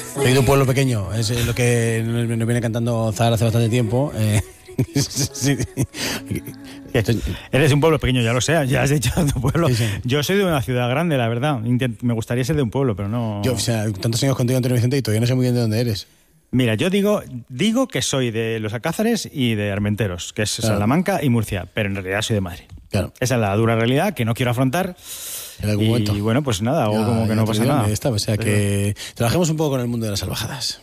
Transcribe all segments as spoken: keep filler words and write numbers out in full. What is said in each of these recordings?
Soy de un pueblo pequeño, es lo que nos viene cantando Zahara hace bastante tiempo. Eh, sí. Eres de un pueblo pequeño, ya lo sé, ya has dicho de tu pueblo. Sí, sí. Yo soy de una ciudad grande, la verdad. Intent- me gustaría ser de un pueblo, pero no... Yo, o sea, tantos años contigo, Antonio Vicente, y todavía no sé muy bien de dónde eres. Mira, yo digo, digo que soy de Los Alcázares y de Armenteros, que es Claro. Salamanca y Murcia, pero en realidad soy de Madrid. Claro. Esa es la dura realidad que no quiero afrontar. En algún y momento. bueno, pues nada, hago Ya, como que ya no te pasa digo, nada. Está, o sea, que trabajemos un poco con el mundo de las salvajadas.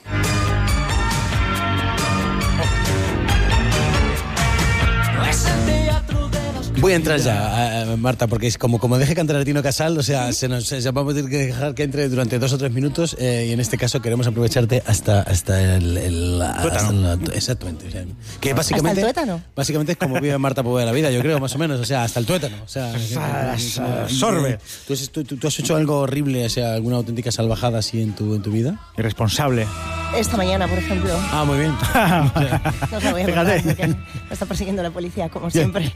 Voy a entrar ya, a, a, Marta, porque es como, como deje cantar a Tino Casal, o sea, se nos, se, vamos a tener que dejar que entre durante dos o tres minutos eh, y en este caso queremos aprovecharte hasta, hasta el... el hasta la, exactamente. O sea, que básicamente, ¿Hasta el tuétano? Básicamente es como vive Marta Poveda la vida, yo creo, más o menos. O sea, hasta el tuétano. O sea, sorbe. ¿Tú has, tú, tú has hecho algo horrible, o sea, alguna auténtica salvajada así en tu, en tu vida? Irresponsable. Esta mañana, por ejemplo. Ah, muy bien. No os la voy a contar porque me está persiguiendo la policía, como siempre.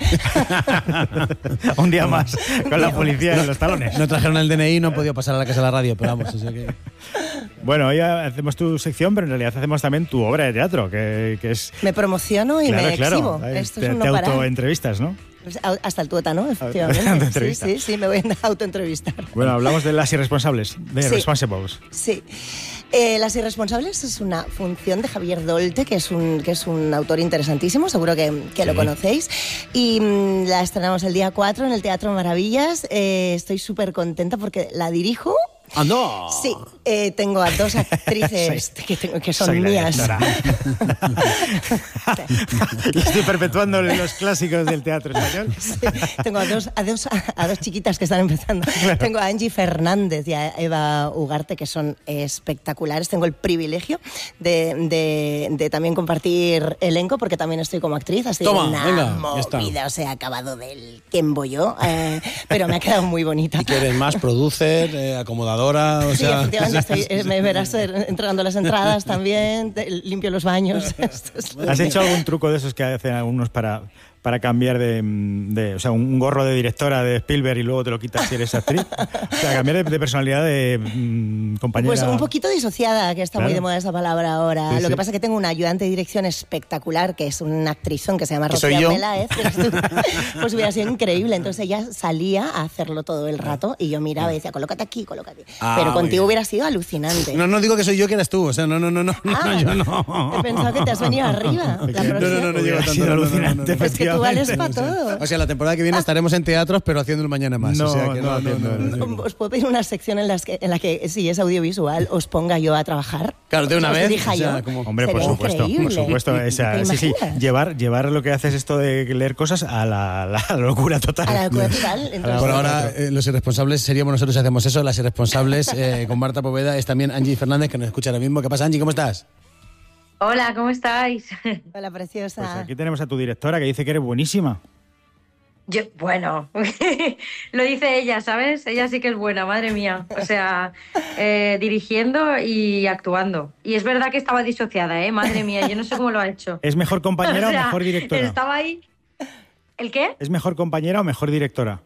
Un día más, con la policía en los talones. No trajeron el D N I, no han podido pasar a la casa de la radio, pero vamos, o sea que... Bueno, hoy hacemos tu sección, pero en realidad hacemos también tu obra de teatro, que, que es... Me promociono y claro, me claro. exhibo. Ahí Esto te, es un te no parar. autoentrevistas, ¿no? Hasta el tuétano, efectivamente. Autoentrevista. Sí, sí, sí, me voy a autoentrevistar. Bueno, hablamos de las irresponsables, de Sí. Responsibles. Sí. Eh, Las Irresponsables es una función de Javier Dolte, que es un, que es un autor interesantísimo, seguro que, que Sí. lo conocéis. Y mmm, la estrenamos el día cuatro en el Teatro Maravillas. Eh, estoy súper contenta porque la dirijo. ¡Ah, no! Sí, eh, tengo a dos actrices que, tengo, que son Soy la mías. directora. Y estoy perpetuando los clásicos del teatro español. Sí, tengo a dos, a, dos, a dos chiquitas que están empezando. Claro. Tengo a Angie Fernández y a Eva Ugarte, que son espectaculares. Tengo el privilegio de, de, de también compartir elenco, porque también estoy como actriz. Ha sido Toma, una venga, movida, o sea, he acabado del quembollo, eh, pero me ha quedado muy bonita. ¿Y qué eres más? ¿Producer? Eh, ¿Acomodadora? O Sí, sea... efectivamente, estoy, eh, me verás eh, entregando las entradas también, te, limpio los baños. Esto es lo ¿Has que- hecho algún truco de esos que hacen algunos para, para cambiar de, de... O sea, un gorro de directora de Spielberg y luego te lo quitas si eres actriz? O sea, cambiar de, de personalidad de mmm, compañera... Pues un poquito disociada, que está Claro. muy de moda esa palabra ahora. Sí, Lo sí. que pasa es que tengo una ayudante de dirección espectacular, que es una actrizón que se llama ¿Que soy Rocío yo? Peláez. Pues hubiera sido increíble. Entonces ella salía a hacerlo todo el rato y yo miraba y decía, colócate aquí, colócate. Ah, Pero muy contigo bien. hubiera sido alucinante. No, no digo que soy yo, que eras tú. O sea, no, no, no, no, Ah, no, yo no. He pensado que te has venido arriba. La No, no, no, no, próxima- llego Hubiera tanto. sido no, no, no, alucinante, no, no. Es que tú vales para efectivamente. todo. O sea, la temporada que viene estaremos en teatros, pero haciendo el mañana más. No, o sea, que no no, no, haciendo- no, no, no. Os puedo pedir una sección en, las que, en la que, si es audiovisual, os ponga yo a trabajar. Claro, de una Os vez, dirija o sea, yo. como- Hombre, por Sería supuesto, por increíble. supuesto. Esa, ¿Te sí, sí, imaginas? llevar, llevar lo que haces esto de leer cosas a la, la- la locura total. A la locura total. Entonces, Por ahora, eh, los irresponsables seríamos nosotros si hacemos eso. Las irresponsables eh, con Marta Poveda es también Angie Fernández, que nos escucha ahora mismo. ¿Qué pasa, Angie? ¿Cómo estás? Hola, ¿cómo estáis? Hola, preciosa. Pues aquí tenemos a tu directora que dice que eres buenísima. Yo, bueno, lo dice ella, ¿sabes? Ella sí que es buena, madre mía. O sea, eh, dirigiendo y actuando. Y es verdad que estaba disociada, ¿eh? Madre mía, yo no sé cómo lo ha hecho. ¿Es mejor compañera O sea, o mejor directora? Estaba ahí. ¿El qué? ¿Es mejor compañera o mejor directora?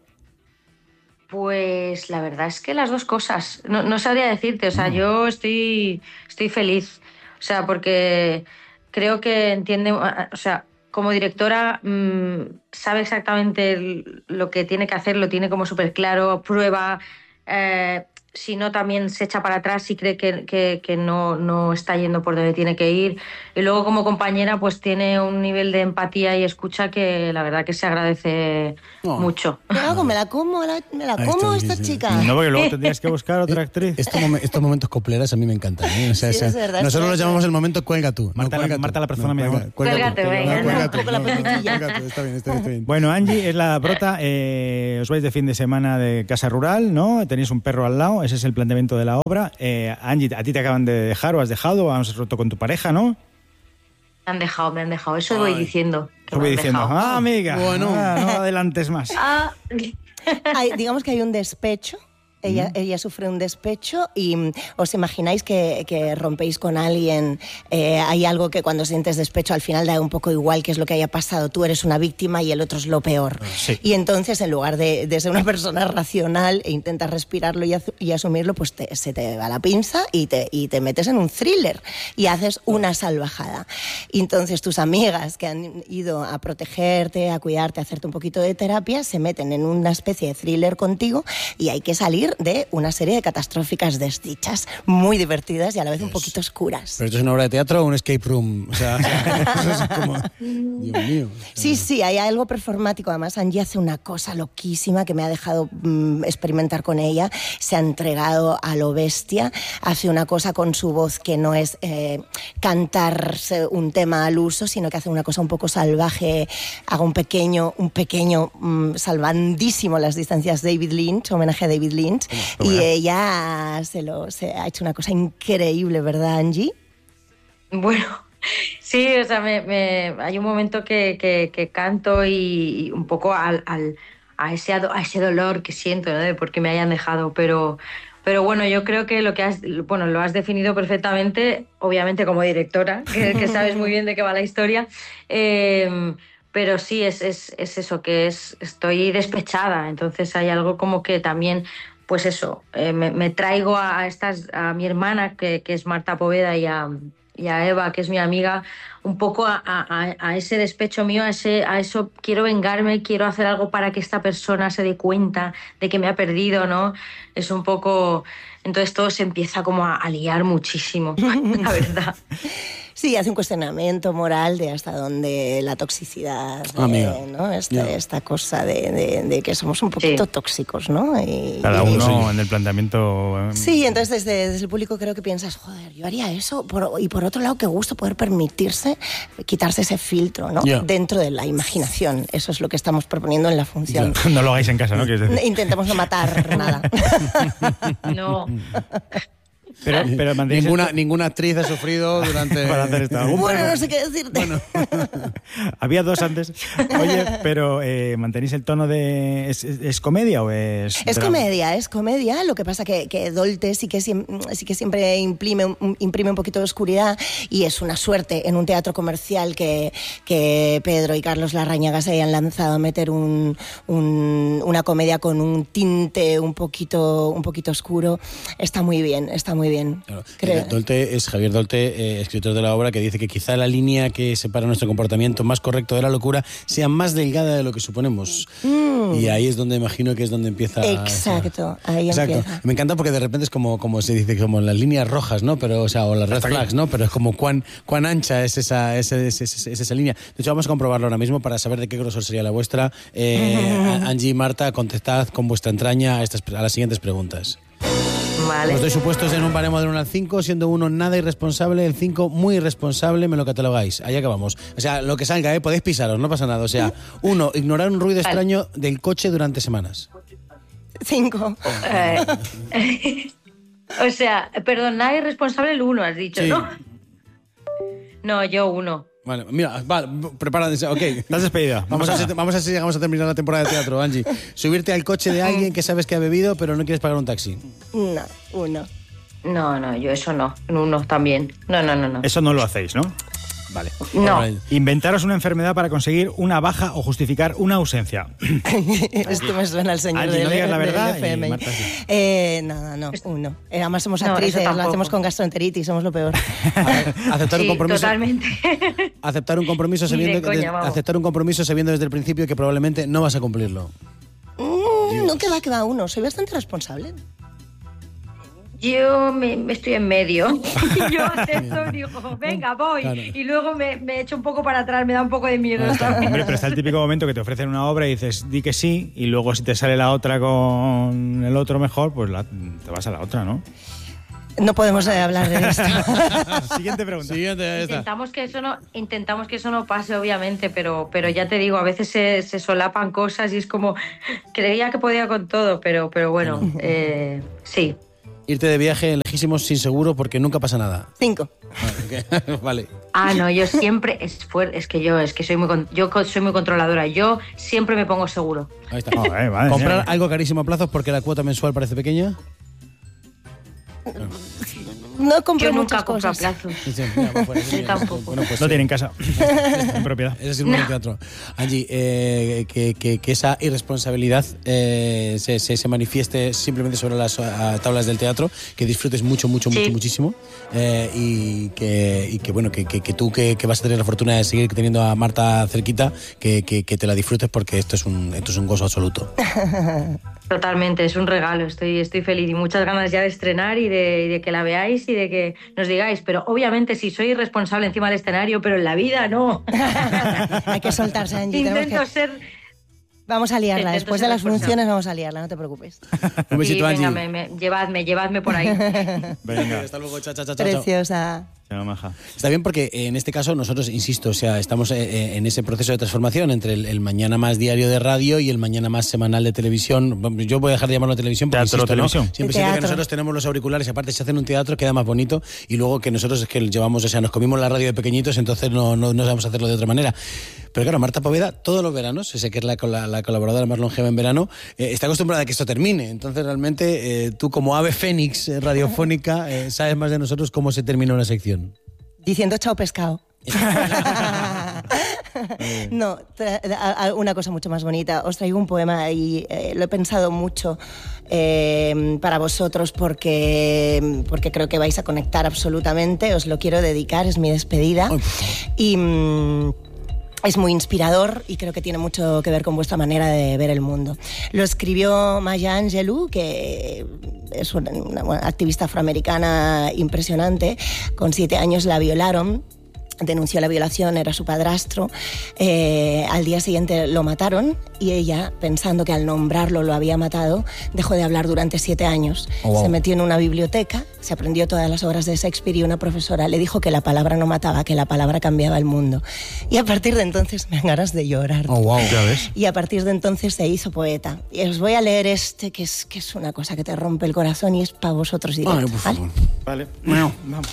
Pues la verdad es que las dos cosas. No, no sabría decirte, o sea, yo estoy, estoy feliz. O sea, porque creo que entiende, o sea, como directora mmm, sabe exactamente el- lo que tiene que hacer, lo tiene como súper claro, prueba, eh, si no también se echa para atrás y cree que, que, que no, no está yendo por donde tiene que ir. Y luego como compañera pues tiene un nivel de empatía y escucha que la verdad que se agradece Oh. mucho. ¿Qué hago? ¿Me la como? la- ¿Me la Ahí como está, esta sí, sí. chica? No, porque luego tendrías que buscar otra actriz. Estos, momen- estos momentos copleras a mí me encantan. ¿eh? O sea, Sí, o sea, es verdad, nosotros es los verdad. llamamos el momento cuelga tú. Marta, no, la- cuelga tú. Marta la persona No, mejor. cuelga- cuelga tú, Cuélgate, cuelga- venga, no, cuelga un tú, poco la no, pepitilla. cuelga tú, está bien, está bien, está bien. Bueno, Angie es la prota. Eh, os vais de fin de semana de casa rural, ¿no? Tenéis un perro al lado. Ese es el planteamiento de la obra. Eh, Angie, a ti te acaban de dejar o has dejado o has roto con tu pareja, ¿no? Me han dejado, me han dejado. Eso voy Ay. diciendo. que Os voy me han diciendo, dejado. ah, amiga, Bueno. ah, no adelantes más. Ah, Hay- digamos que hay un despecho Ella, Mm. ella sufre un despecho y mm, os imagináis que, que rompéis con alguien. Eh, hay algo que cuando sientes despecho al final da un poco igual qué es lo que haya pasado. Tú eres una víctima y el otro es lo peor. Sí. Y entonces, en lugar de, de ser una persona racional e intentas respirarlo y, azu- y asumirlo, pues te- se te va la pinza y te, y te metes en un thriller y haces una salvajada. Y entonces tus amigas que han ido a protegerte, a cuidarte, a hacerte un poquito de terapia, se meten en una especie de thriller contigo y hay que salir de una serie de catastróficas desdichas muy divertidas y a la vez un poquito oscuras. ¿Pero esto es una obra de teatro o un escape room? O sea, eso es como... Dios mío. Sí, sí, hay algo performático. Además, Angie hace una cosa loquísima que me ha dejado mm, experimentar con ella. Se ha entregado a lo bestia. Hace una cosa con su voz que no es eh, cantarse un tema al uso, sino que hace una cosa un poco salvaje. Haga un pequeño, un pequeño, mm, salvandísimo las distancias David Lynch, homenaje a David Lynch. Qué Y bueno. ella se, lo, se ha hecho una cosa increíble, ¿verdad, Angie? Bueno, sí, o sea, me, me- hay un momento que, que- que canto y, y un poco al, al- a, ese, ado- a ese dolor que siento, ¿no? De por qué me hayan dejado, pero, pero bueno, yo creo que lo que has, bueno, lo has definido perfectamente, obviamente como directora, que, que sabes muy bien de qué va la historia, eh, pero sí, es, es, es eso, que es, estoy despechada, entonces hay algo como que también... Pues eso, eh, me, me traigo a, a estas, a mi hermana, que, que es Marta Poveda, y a, y a Eva, que es mi amiga, un poco a, a- a ese despecho mío, a, ese, a eso, quiero vengarme, quiero hacer algo para que esta persona se dé cuenta de que me ha perdido, ¿no? Es un poco... Entonces todo se empieza como a, a liar muchísimo, la verdad. Sí, hace un cuestionamiento moral de hasta dónde la toxicidad, Ah, amiga. eh, ¿no? Esta, Ya. esta cosa de, de- de que somos un poquito Sí. tóxicos, ¿no? Y- Cada y- uno en el planteamiento. eh, Sí, entonces desde, desde el público creo que piensas, joder, yo haría eso. Por- y por otro lado, qué gusto poder permitirse quitarse ese filtro, ¿no? Ya. Dentro de la imaginación. Eso es lo que estamos proponiendo en la función. No lo hagáis en casa, ¿no? Quieres decir. Intentemos no matar nada. No, Pero, pero mantenéis Ninguna, esto- ninguna actriz ha sufrido durante... Para hacer esto. ¿Algún Bueno, perro? no sé qué decirte. Había dos antes. Oye, pero eh, ¿mantenéis el tono de... ¿Es, es- es comedia o es...? Es drama? comedia, es comedia. Lo que pasa que, que Dolte sí que, siem- sí que siempre imprime, un- imprime un poquito de oscuridad y es una suerte en un teatro comercial que, que Pedro y Carlos Larrañaga se hayan lanzado a meter un, un- una comedia con un tinte un poquito, un poquito oscuro. Está muy bien, está muy bien. Claro. Creo- Eh, Dolte es Javier Dolte, eh, escritor de la obra, que dice que quizá la línea que separa nuestro comportamiento más correcto de la locura sea más delgada de lo que suponemos. Y ahí es donde imagino que es donde empieza... Exacto, ahí Exacto. empieza. Me encanta porque de repente es como, como se dice, como las líneas rojas, ¿no? Pero, o sea, o las red Hasta aquí. flags, ¿no? Pero es como cuán, cuán ancha es esa, esa, esa, esa- es esa línea. De hecho, vamos a comprobarlo ahora mismo para saber de qué grosor sería la vuestra. Eh, Angie y Marta, contestad con vuestra entraña a, estas, a las siguientes preguntas. vale. Os doy supuestos en un baremo del uno al cinco, siendo uno nada irresponsable, el cinco muy irresponsable, me lo catalogáis. Ahí acabamos. O sea, lo que salga, ¿eh? Podéis pisaros, no pasa nada. O sea, uno, ignorar un ruido extraño del coche durante semanas. Cinco. Eh, o sea, perdón, nadie es responsable, el uno has dicho, Sí. ¿no? No, yo uno. Vale, mira, vale, prepárate, ok. Estás despedida. Vamos a, ver, vamos a ver si llegamos a terminar la temporada de teatro, Angie. Subirte al coche de alguien que sabes que ha bebido, pero no quieres pagar un taxi. No, uno. No, no, yo eso no. En uno también. No, no, no, no. Eso no lo hacéis, ¿no? Vale. No. Vale. Inventaros una enfermedad para conseguir una baja o justificar una ausencia. Esto me suena al señor Angie, del, no digas la del verdad y F M I. Marta sí. Eh, nada, no, uno. Eh, además somos No, eso actrices, lo tampoco. hacemos con gastroenteritis, somos lo peor. Aceptar un Sí, compromiso. totalmente. Aceptar un compromiso Ni de sabiendo que coña, des- vamos. aceptar un compromiso sabiendo desde el principio que probablemente no vas a cumplirlo. Mm, no, que va, que va uno. Soy bastante responsable. Yo me, me estoy en medio. Yo acepto y digo, venga, voy. Claro. Y luego me, me echo un poco para atrás, me da un poco de miedo. Ah, ¿sabes? Hombre, pero está el típico momento que te ofrecen una obra y dices, di que sí, y luego si te sale la otra con el otro mejor, pues la- te vas a la otra, ¿no? No podemos eh, hablar de esto. Siguiente pregunta. Siguiente, ya está. Intentamos que eso no, intentamos que eso no pase, obviamente, pero, pero ya te digo, a veces se, se solapan cosas y es como, creía que podía con todo, pero, pero bueno, eh, sí. Irte de viaje lejísimos sin seguro porque nunca pasa nada. Cinco. Vale. Vale. Ah, no, yo siempre es fuerte, es que yo es que soy muy con- yo co- soy muy controladora. Yo siempre me pongo seguro. Ahí está. Oh, eh, vale, Comprar sí. algo carísimo a plazos porque la cuota mensual parece pequeña. No compro Yo muchas nunca compro a cosas. plazos. Sí, sí, mira, va fuera, sí, Yo mira, tampoco. Bueno, pues No sí. tiene en casa, en propiedad. Ese es el mundo teatro. Angie, eh, que, que, que esa irresponsabilidad eh, se, se, se manifieste simplemente sobre las uh, tablas del teatro, que disfrutes mucho, mucho, Sí. mucho, muchísimo eh, y, que, y que, bueno, que, que, que tú que, que vas a tener la fortuna de seguir teniendo a Marta cerquita, que, que, que te la disfrutes porque esto es un, esto es un gozo absoluto. Totalmente, es un regalo, estoy, estoy feliz y muchas ganas ya de estrenar y de, y de que la veáis y de que nos digáis, pero obviamente si soy responsable encima del escenario, pero en la vida no. Hay que soltarse, Angie. tenemos Intento que- ser... Vamos a liarla. Intento Después de ser las responsable. funciones vamos a liarla, no te preocupes. Un besito, Sí, venga, Angie. me, me- llevadme, llevadme por ahí. Venga, Hasta luego, chao, chao, chao, chao. Preciosa. chao, maja. Está bien porque eh, en este caso nosotros, insisto, o sea, estamos eh, eh, en ese proceso de transformación entre el, el mañana más diario de radio y el mañana más semanal de televisión. Yo voy a dejar de llamarlo televisión porque, Teatro, insisto, ¿no? televisión. Siempre De siento que teatro. nosotros tenemos los auriculares y aparte se hace un teatro queda más bonito y luego que nosotros es que llevamos, o sea, nos comimos la radio de pequeñitos, entonces no, no, no sabemos hacerlo de otra manera. Pero claro, Marta Poveda, todos los veranos, sé que es la, la, la colaboradora más longeva en verano, eh, está acostumbrada a que esto termine. Entonces realmente eh, tú como ave fénix eh, radiofónica eh, sabes más de nosotros cómo se termina una sección. Diciendo chao pescado. No, tra- a- a- una cosa mucho más bonita. Os traigo un poema y eh, lo he pensado mucho eh, para vosotros porque, porque creo que vais a conectar absolutamente. Os lo quiero dedicar, es mi despedida. Ay, por favor. Y mm, es muy inspirador y creo que tiene mucho que ver con vuestra manera de ver el mundo. Lo escribió Maya Angelou, que es una, una activista afroamericana impresionante. Con siete años la violaron. Denunció la violación, era su padrastro. Eh, al día siguiente lo mataron y ella, pensando que al nombrarlo lo había matado, dejó de hablar durante siete años. Oh, wow. Se metió en una biblioteca, se aprendió todas las obras de Shakespeare y una profesora le dijo que la palabra no mataba, que la palabra cambiaba el mundo. Y a partir de entonces me dan ganas de llorar. Oh, wow. Ya ves. Y a partir de entonces se hizo poeta. Y os voy a leer este, que es, que es una cosa que te rompe el corazón y es para vosotros directo. Ay, por ¿vale? favor. Vale. Bueno, vamos.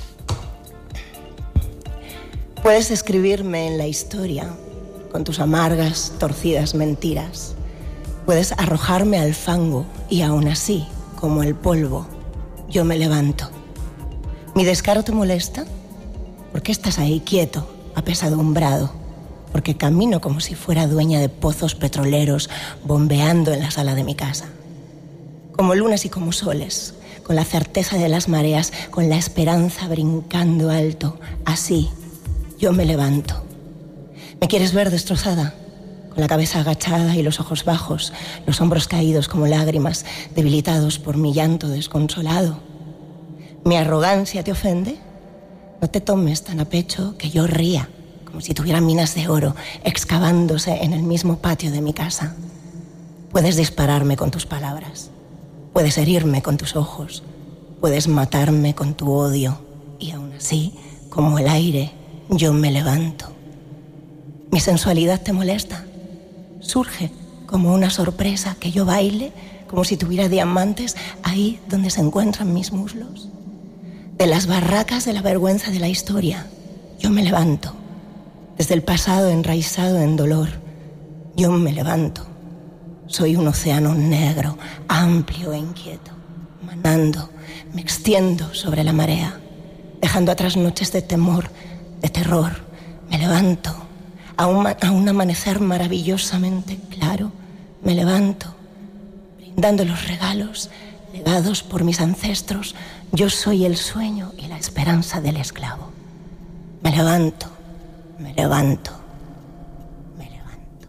Puedes escribirme en la historia con tus amargas, torcidas mentiras. Puedes arrojarme al fango y aún así, como el polvo, yo me levanto. ¿Mi descaro te molesta? ¿Por qué estás ahí quieto, apesadumbrado? Porque camino como si fuera dueña de pozos petroleros bombeando en la sala de mi casa. Como lunas y como soles, con la certeza de las mareas, con la esperanza brincando alto, así yo me levanto. ¿Me quieres ver destrozada? Con la cabeza agachada y los ojos bajos, los hombros caídos como lágrimas, debilitados por mi llanto desconsolado. ¿Mi arrogancia te ofende? No te tomes tan a pecho que yo ría, como si tuviera minas de oro excavándose en el mismo patio de mi casa. Puedes dispararme con tus palabras, puedes herirme con tus ojos, puedes matarme con tu odio, y aún así, como el aire, yo me levanto. ¿Mi sensualidad te molesta? Surge como una sorpresa que yo baile como si tuviera diamantes ahí donde se encuentran mis muslos. De las barracas de la vergüenza de la historia, yo me levanto. Desde el pasado enraizado en dolor, yo me levanto. Soy un océano negro, amplio e inquieto, manando, me extiendo sobre la marea, dejando atrás noches de temor, de terror. Me levanto. A un, a un amanecer maravillosamente claro, me levanto, brindando los regalos legados por mis ancestros. Yo soy el sueño y la esperanza del esclavo. Me levanto, me levanto, me levanto.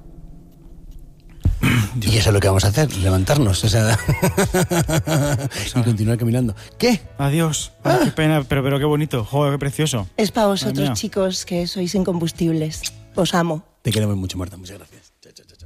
Y eso es lo que vamos a hacer, levantarnos, o sea, y continuar caminando. ¿Qué? Adiós. Ay, qué pena, pero, pero qué bonito. Joder, qué precioso. Es para Ay, vosotros, mía. chicos, que sois incombustibles. Os amo. Te queremos mucho, Marta, muchas gracias. Chao, chao, chao.